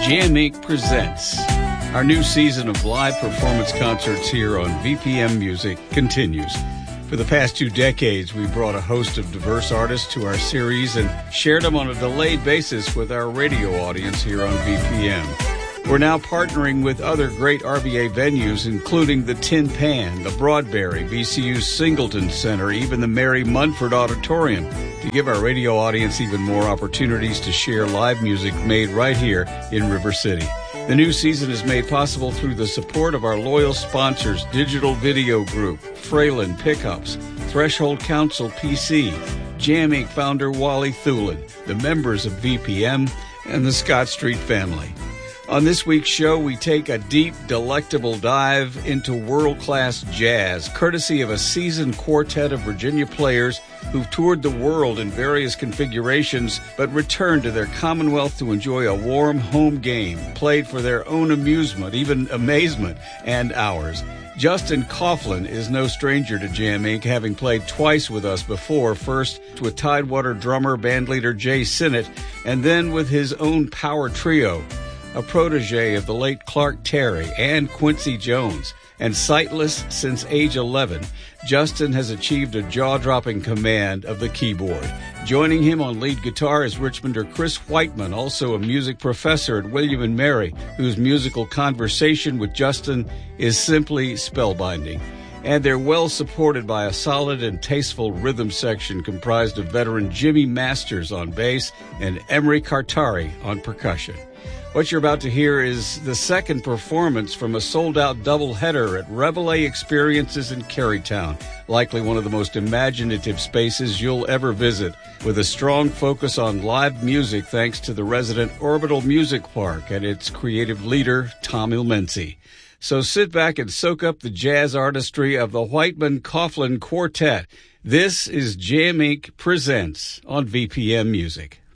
Jam Inc. presents. Our new season of live performance concerts here on VPM Music continues. For the past 2 decades, we brought a host of diverse artists to our series and shared them on a delayed basis with our radio audience here on VPM. We're now partnering with other great RVA venues, including the Tin Pan, the Broadberry, VCU's Singleton Center, even the Mary Munford Auditorium, to give our radio audience even more opportunities to share live music made right here in River City. The new season is made possible through the support of our loyal sponsors, Digital Video Group, Fralin Pickups, Threshold Council PC, Jam Inc. founder Wally Thulin, the members of VPM, and the Scott Street family. On this week's show, we take a deep, delectable dive into world-class jazz, courtesy of a seasoned quartet of Virginia players who've toured the world in various configurations, but returned to their Commonwealth to enjoy a warm home game, played for their own amusement, even amazement, and ours. Justin Coughlin is no stranger to Jam Inc., having played twice with us before, first with Tidewater drummer, bandleader Jay Sinnott, and then with his own power trio. A protege of the late Clark Terry and Quincy Jones, and sightless since age 11, Justin has achieved a jaw-dropping command of the keyboard. Joining him on lead guitar is Richmonder Chris Whiteman, also a music professor at William & Mary, whose musical conversation with Justin is simply spellbinding. And they're well supported by a solid and tasteful rhythm section comprised of veteran Jimmy Masters on bass and Emery Cartari on percussion. What you're about to hear is the second performance from a sold-out doubleheader at Reveille Experiences in Carytown, likely one of the most imaginative spaces you'll ever visit, with a strong focus on live music thanks to the resident Orbital Music Park and its creative leader, Tom Ilmensi. So sit back and soak up the jazz artistry of the Whiteman Coughlin Quartet. This is Jam Inc. Presents on VPM Music.